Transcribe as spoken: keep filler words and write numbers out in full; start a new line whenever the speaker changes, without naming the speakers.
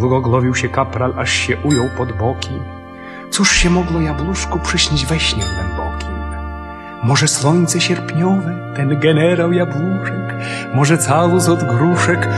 Zgoglowił się kapral, aż się ujął pod boki. Cóż się mogło jabłuszku przyśnić we śnie głębokim? Może słońce sierpniowe, ten generał jabłuszek, może całus od gruszek,